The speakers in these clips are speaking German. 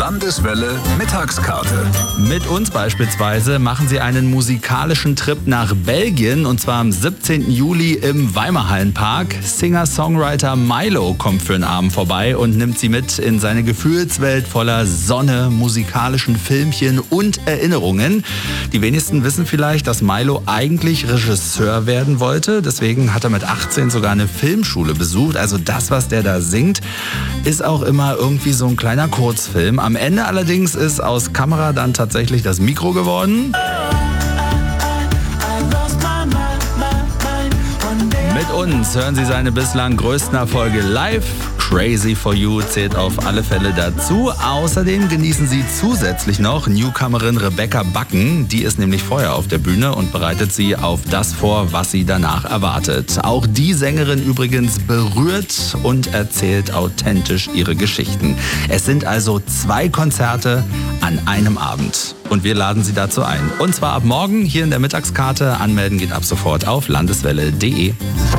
Landeswelle Mittagskarte. Mit uns beispielsweise machen Sie einen musikalischen Trip nach Belgien und zwar am 17. Juli im Weimarhallenpark. Singer-Songwriter Milo kommt für einen Abend vorbei und nimmt Sie mit in seine Gefühlswelt voller Sonne, musikalischen Filmchen und Erinnerungen. Die wenigsten wissen vielleicht, dass Milo eigentlich Regisseur werden wollte. Deswegen hat er mit 18 sogar eine Filmschule besucht. Also das, was der da singt, ist auch immer irgendwie so ein kleiner Kurzfilm. Am Ende allerdings ist aus Kamera dann tatsächlich das Mikro geworden. Mit uns hören Sie seine bislang größten Erfolge live. Crazy for You zählt auf alle Fälle dazu. Außerdem genießen Sie zusätzlich noch Newcomerin Rebecca Backen. Die ist nämlich vorher auf der Bühne und bereitet Sie auf das vor, was Sie danach erwartet. Auch die Sängerin übrigens berührt und erzählt authentisch ihre Geschichten. Es sind also 2 Konzerte an einem Abend. Und wir laden Sie dazu ein. Und zwar ab morgen hier in der Mittagskarte. Anmelden geht ab sofort auf landeswelle.de.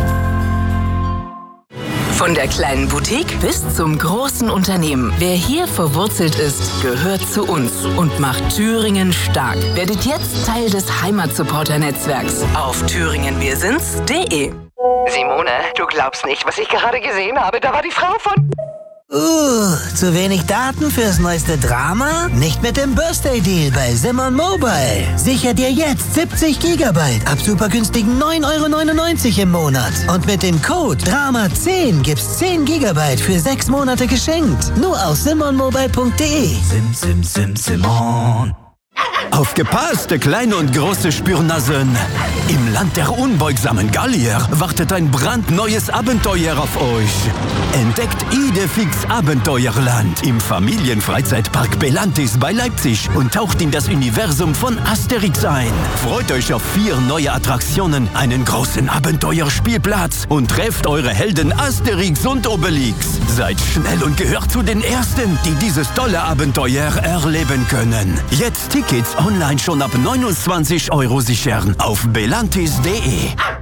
Von der kleinen Boutique bis zum großen Unternehmen. Wer hier verwurzelt ist, gehört zu uns und macht Thüringen stark. Werdet jetzt Teil des Heimatsupporter-Netzwerks auf thüringenwirsinds.de. Simone, du glaubst nicht, was ich gerade gesehen habe. Da war die Frau von... Zu wenig Daten fürs neueste Drama? Nicht mit dem Birthday-Deal bei Simon Mobile. Sicher dir jetzt 70 GB ab super günstigen 9,99 € im Monat. Und mit dem Code DRAMA10 gibt's 10 GB für 6 Monate geschenkt. Nur auf simonmobile.de. Simon. Aufgepasst, kleine und große Spürnasen! Im Land der unbeugsamen Gallier wartet ein brandneues Abenteuer auf euch. Entdeckt Idefix Abenteuerland im Familienfreizeitpark Belantis bei Leipzig und taucht in das Universum von Asterix ein. Freut euch auf 4 neue Attraktionen, einen großen Abenteuerspielplatz und trefft eure Helden Asterix und Obelix. Seid schnell und gehört zu den Ersten, die dieses tolle Abenteuer erleben können. Jetzt Tickets online schon ab 29 € sichern auf belantis.de.